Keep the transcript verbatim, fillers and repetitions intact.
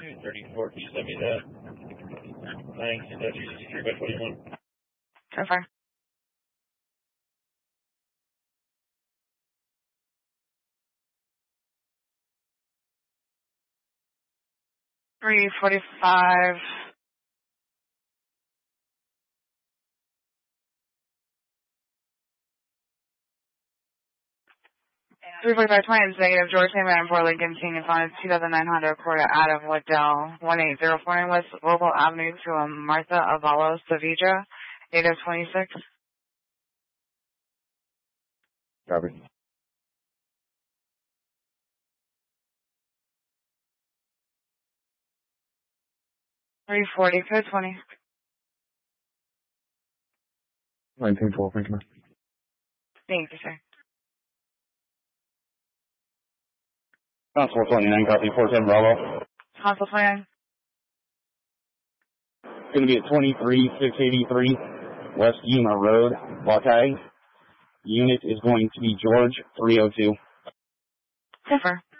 two thirty-four, can you send me that? Thanks, that's three by twenty-one. So far. three forty-five. three forty-five twenty is negative. George Hammond and Fort Lincoln King is on a two thousand nine Honda Accord at Adam Woodell, one eight zero four nine West Global Avenue to a Martha Avalos, Sevilla, native twenty-six. Copy. three forty, code twenty. nineteen twelve, thank you. Thank you, sir. Constable twenty-nine, copy, four ten Bravo. Constable twenty-nine. Going to be at twenty-three six eighty-three West Yuma Road, Buckeye. Unit is going to be George three oh two. Differ.